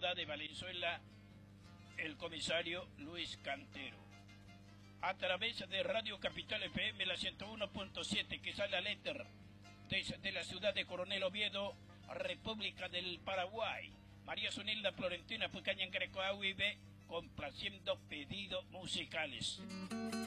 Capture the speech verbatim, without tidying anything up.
ciudad de Valenzuela, el comisario Luis Cantero. A través de Radio Capital F M, la ciento uno punto siete, que sale al éter desde la ciudad de Coronel Oviedo, República del Paraguay. María Zunilda Florentina Pucaña en Greco Aguibe, complaciendo pedidos musicales.